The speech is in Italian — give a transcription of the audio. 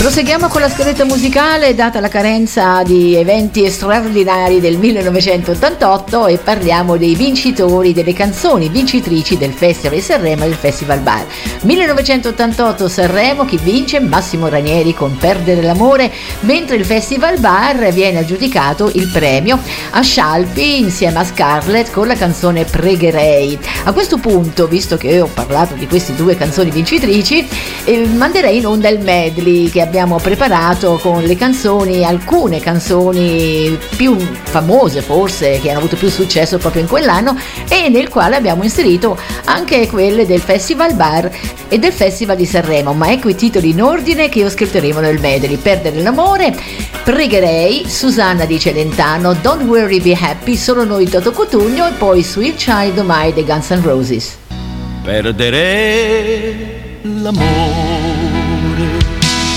Proseguiamo con la scaletta musicale, data la carenza di eventi straordinari del 1988, e parliamo dei vincitori delle canzoni vincitrici del Festival di Sanremo e del Festival Bar. 1988 Sanremo, chi vince? Massimo Ranieri con Perdere l'amore, mentre il Festival Bar viene aggiudicato il premio a Scialpi insieme a Scarlett con la canzone Pregherei. A questo punto, visto che ho parlato di queste due canzoni vincitrici, manderei in onda il medley che abbiamo preparato con le canzoni, alcune canzoni più famose forse, che hanno avuto più successo proprio in quell'anno, e nel quale abbiamo inserito anche quelle del Festival Bar e del Festival di Sanremo. Ma ecco i titoli in ordine che ascolteremo nel medley: Perdere l'amore, Pregherei, Susanna di Celentano, Don't Worry Be Happy, Solo noi Toto Cutugno, e poi Sweet Child O' Mine dei Guns N' Roses. Perdere l'amore